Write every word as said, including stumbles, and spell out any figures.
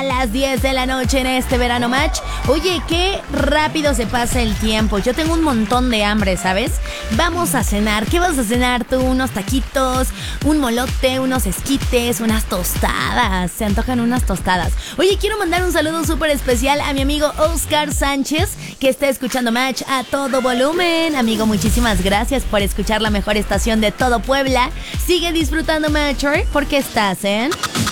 A las diez de la noche en este Verano Match. Oye, qué rápido se pasa el tiempo. Yo tengo un montón de hambre, ¿sabes? Vamos a cenar. ¿Qué vas a cenar tú? Unos taquitos, un molote, unos esquites, unas tostadas. Se antojan unas tostadas. Oye, quiero mandar un saludo súper especial a mi amigo Oscar Sánchez, que está escuchando Match a todo volumen. Amigo, muchísimas gracias por escuchar la mejor estación de todo Puebla. Sigue disfrutando Match, porque estás en